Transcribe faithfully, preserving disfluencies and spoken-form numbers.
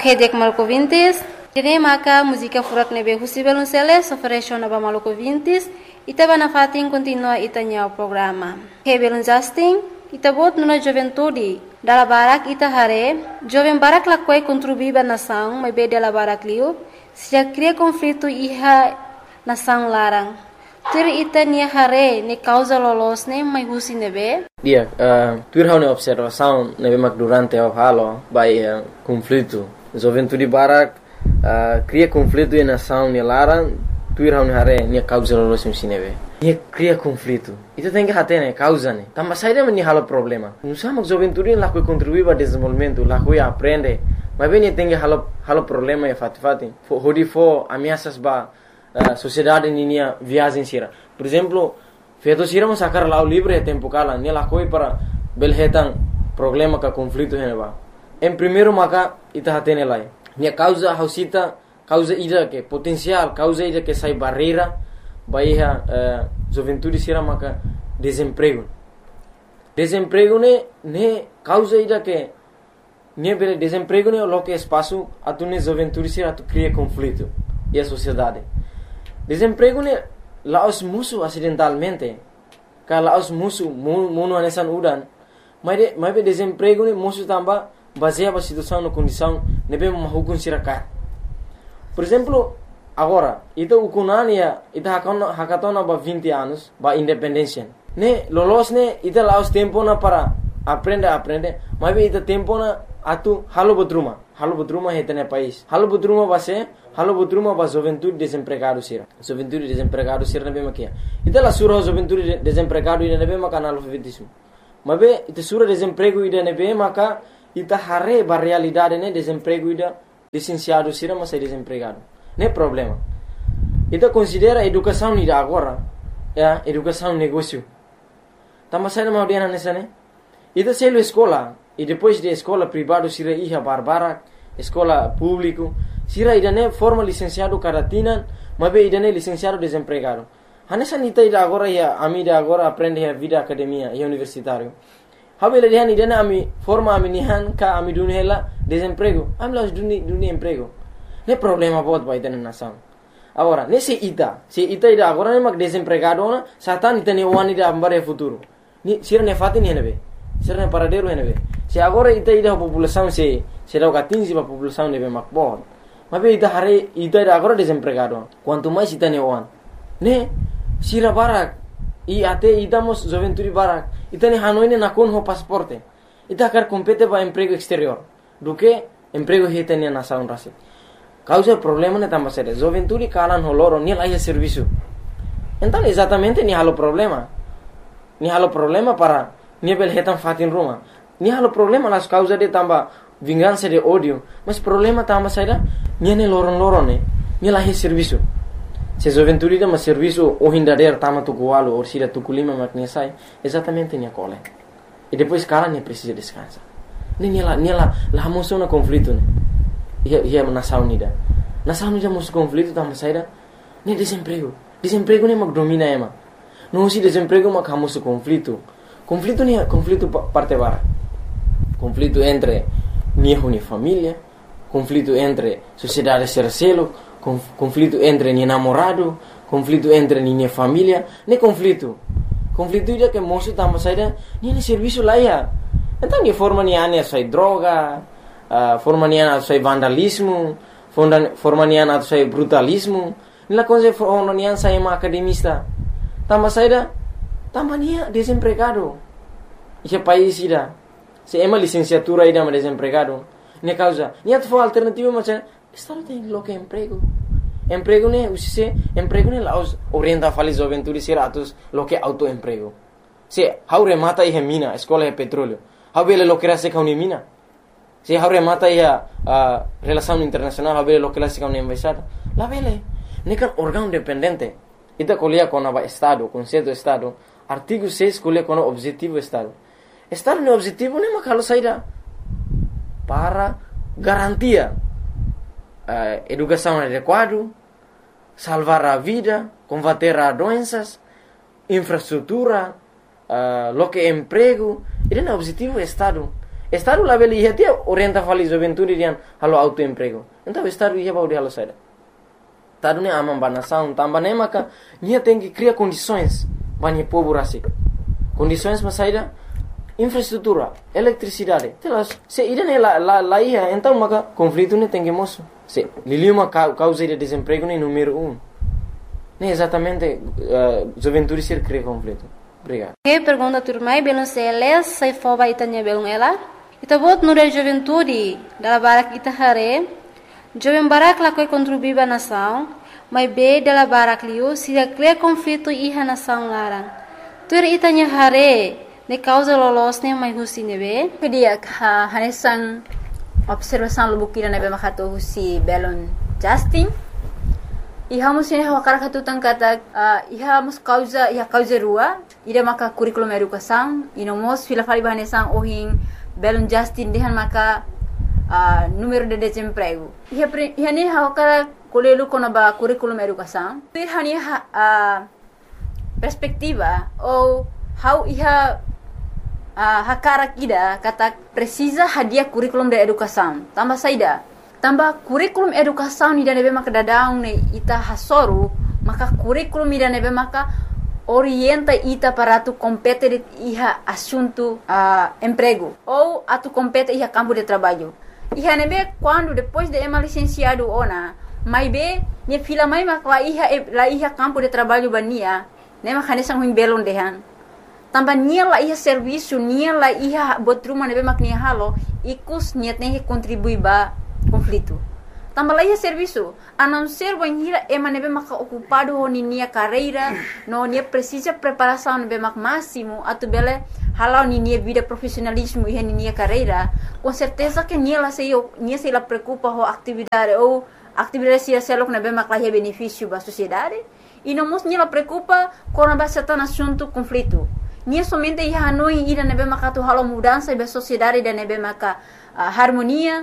Kedek Maluco Vintes, Tene Maka, música furak nebe Husibelun Celes, oferece na Maluco Vintes, Itaba na fatin continua itanya o programa. Hebelun Justin, Itabot nuna juventude, dala barak ita hare, jovem barak lakwai contribuiba nação, mas be dala barak liu, se já cria conflito iha nação larang. Tur ita nia hare, ne causa lolos ne, mas husi nebe? Dia, uh, tur hau ne observação nebe mak durante o halo, by uh, conflito. Juventude barak uh, cria conflito e nação ne larang, tur hau ne hare, nia causa lolos ne nebe. Nia cria conflito. Itu tem que hate ne causa ne. Tambah saída meni halo problema. Nusa mak juventude lá que contribui para desenvolvimento, lá que aprende. Mas bem tem que halo halo problema e fati fati. Hodi fo ameaças ba Uh, sociedade ninia viagem sira. Por exemplo, feito sira mas sacar lá o livre tempo cala, ne lá coi para belhetan problema ka conflito heneba. Em primeiro maka ita hatene lai. Ne causa hausita causa ida que potencial, causa ida que sai barreira, baiha uh, juventude sira maka desemprego. Desemprego ne ne causa ida que ne bele desemprego ne lo que espaço atune juventude sira tu cria conflito e a sociedade. Desemprego ne laos musuh acidentalmente. Kalau laos musuh munu anesan udan. Mas de, mas desemprego ne musuh tambah baseado na situação na condição nebe mahukun sirakat. Por exemplo, agora, ita ukunania ita hakatona hakatona ba vinte anos ba independência. Ne lolos ne ita laos tempo na para aprender aprender. Mas ita tempo na atu halo butruma. Halo butruma hetene país. Halo butruma base Halo butruma ba juventude desempregado sira. Juventude desempregado sira nebe makia. Ita la sura juventude desempregado ida nebe maka analfabetismo. Mabe ita sura desemprego ida nebe maka ita hare ba realidade ne desemprego ida licenciado sira mas é desempregado. Ne problema. Ita considera educação ida agora, ya, educação negócio. Tambah saya mau dia nessa ne. Ita selo escola e depois de escola privado sira iha barbara, escola público sira idane forma licenciado caratinan, mabe idane licenciado desempregado. Hanessa nita ida agora ya ami ida agora aprende a vida academia e universitário. Habele dihan idane ami forma ami nihan ka ami dunela desemprego. Ami las duni duni emprego. Ne problema bot ba idane nação. Agora, nesse ita, se ita ida agora ne mak desempregado na, satan ita ne wani ida ambare futuro. Ni sira ne fati ni henebe. Sira ne paradero henebe. Se agora ita ida população se se dá quinze ba população nebe mak bot. Mas ita hari ita ida agora desempregado. Quanto mais ita ne wan. Ne sira barak i ate ita mos juventude barak. Ita ne hanoi ne nakon ho pasporte. Ita kar compete ba emprego exterior. Do que emprego heta ne nação rasi. Causa problema ne tambah sério. Juventude kalan ho loro ni lai serviço. Então exatamente ni halo problema. Ni halo problema para ni bel hetan fatin rumah. Ni halo problema las causa de tambah vingança de ódio, mas problema tambah saída niane loron-loron ne, ni lahi serviço. Se juventude da mas serviço o hindader tama tukualo ou sida tukulima maknesai, exatamente ni cole. E depois cara ne precisa descansar. Ni ni la ni la la moção na conflito ne. Ia ia nação nida. Nação nida mos conflito tambah saída ni desemprego. Desemprego ne mak domina ema. Não se desemprego mak hamus conflito. Conflito ni conflito parte bara. Conflito entre niho ni família, conflito entre sociedade sercelo, conflito entre ni namorado, conflito entre ni família, ne conflito. Conflito ida que moço tambah saída ni ni serviço lá ya. Então ni forma ni ane sai droga, uh, forma ni ane sai vandalismo, forma ni ane sai brutalismo, ni la coisa forma ni ane sai academista. Tambah saída tambah ni desempregado. Esse país ida se ema licenciatura ida mas desempregado. Ne causa, ni atfo alternativa macam estado tem lo que emprego. Emprego ne usise emprego ne laos orienta fali juventude sira atus lo que auto emprego. Se haure mata ihe mina, escola e petróleo. Habele lo que rase kauni mina. Se haure mata ihe uh, relação internacional, habele lo que rase kauni embaixada. La vele, ne kan órgão dependente. Ita colia com a estado, conceito estado. Artigo seis colia com o objetivo estado. Estado no objetivo ne makalo saída para garantia uh, educação adequada, salvar a vida, combater as doenças, infraestrutura, uh, lo que emprego. Ele é o objetivo do Estado. Estado lá beli ia dia orienta fali juventude dian halo autoemprego. Então Estado ia baudi halo saída. Estado ne amam banação, tambah ne maka nia tem que criar condições banyak povo rasi. Condições para saída infraestrutura, eletricidade. Telas, se ida ne la la la ia, então maka conflito ne tem que moço. Se liliuma causa de desemprego ne número um. Ne exatamente uh, juventude ser cria conflito. Obrigado. Que pergunta turmai belum seles sai foba itanya belum ela. Ita bot nure juventude dala barak ita hare. Jovem barak la koi contribuiba nação, mas be dala barak liu se cria conflito iha nação larang. Tur itanya hare ne causa lolos ne mai husi nebe. Kedia ha hanesan observação lubukira nebe makato husi belon Justin. Iha musin ha wakar katutan kata uh, iha mus causa iha causa rua ida maka curriculum educação inomos fila fali bahanesan ohin belon Justin dehan maka uh, número de desemprego. Iha iha ne ha wakar kolelu kono ba curriculum educação. Ir hani ha uh, perspectiva ou how iha uh, hakara kida kata precisa hadia curriculum de educação. Tambah saida tambah kurikulum educação ni nebe maka dadaung ne ita hasoru maka kurikulum ni nebe maka orienta ita para tu compete iha assunto uh, emprego ou atu compete iha campo de trabalho. Iha nebe quando depois de ema licenciado ona mai be ne fila mai maka la iha la iha campo de trabalho bania ne maka nesang huim belon dehan. Tambah nia la iha serviço nia la iha botruma nebe mak nia halo ikus niat ne contribui ba conflito. Tambah lagi serviço, a não ser banhira ema nebe maka ocupado ho nia carreira, no nia precisa preparação nebe mak máximo, atu bele halau nia vida profissionalismo e nia carreira, com certeza que nia la sei nia sei la preocupa ho atividade ou atividade sia selok nebe mak la benefício ba sociedade, e não mos nia la preocupa com a certain assunto conflito. Nia somente ia hanoi ida nebe maka tu halau mudança ba sociedade da nebe maka uh, harmonia